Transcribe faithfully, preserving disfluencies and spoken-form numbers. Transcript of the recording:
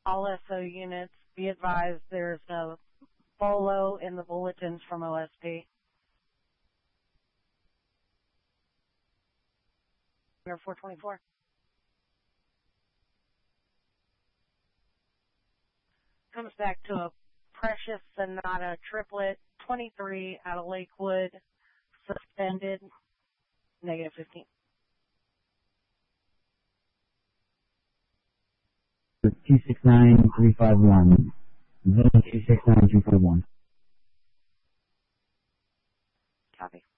All S O units, be advised there's a bolo in the bulletins from O S P. four twenty-four. Comes back to a Precious Sonata triplet, twenty-three out of Lakewood, suspended, negative fifteen. two six nine three five one. two six nine three five one. Copy.